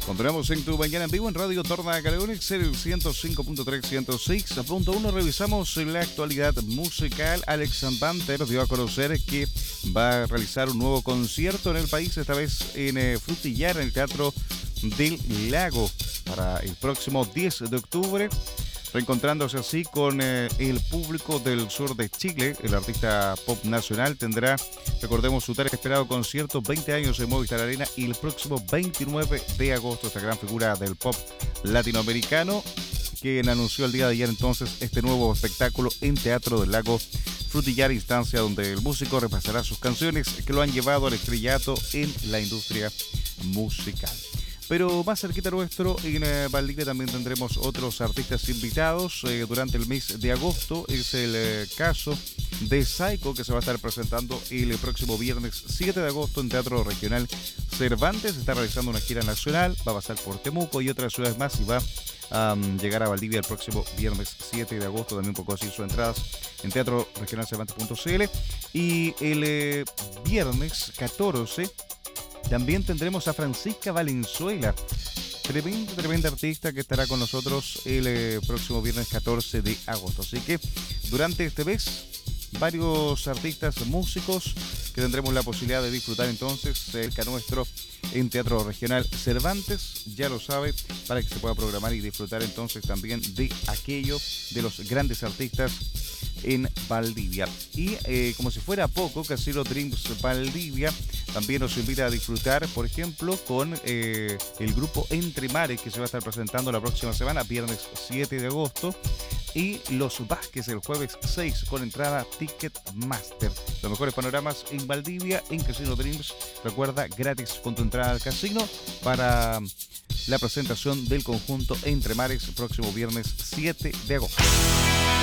Continuamos en Tu Mañana en Vivo en Radio Torna Caledonex, el 105.3, 106.1. Revisamos la actualidad musical. Alex Banter dio a conocer que va a realizar un nuevo concierto en el país, esta vez en Frutillar, en el Teatro del Lago, para el próximo 10 de octubre. Reencontrándose así con el público del sur de Chile, el artista pop nacional tendrá, recordemos, su tan esperado concierto 20 años en Movistar Arena y el próximo 29 de agosto. Esta gran figura del pop latinoamericano, quien anunció el día de ayer entonces este nuevo espectáculo en Teatro del Lago Frutillar, instancia donde el músico repasará sus canciones que lo han llevado al estrellato en la industria musical. Pero más cerquita nuestro, en Valdivia también tendremos otros artistas invitados durante el mes de agosto. Es el caso de Psycho, que se va a estar presentando el próximo viernes 7 de agosto en Teatro Regional Cervantes. Está realizando una gira nacional, va a pasar por Temuco y otras ciudades más y va a llegar a Valdivia el próximo viernes 7 de agosto. También puede conseguir sus entradas en teatroregionalcervantes.cl. Y el viernes 14... también tendremos a Francisca Valenzuela, tremenda artista que estará con nosotros el próximo viernes 14 de agosto. Así que durante este mes, varios artistas músicos que tendremos la posibilidad de disfrutar entonces cerca nuestro en Teatro Regional Cervantes, ya lo sabe, para que se pueda programar y disfrutar entonces también de aquello de los grandes artistas en Valdivia. Y como si fuera poco, Casino Dreams Valdivia también nos invita a disfrutar, por ejemplo, con el grupo Entre Mares, que se va a estar presentando la próxima semana, viernes 7 de agosto, y Los Vázquez el jueves 6 con entrada Ticketmaster. Los mejores panoramas en Valdivia, en Casino Dreams. Recuerda, gratis con tu entrada al casino para la presentación del conjunto Entre Mares próximo viernes 7 de agosto.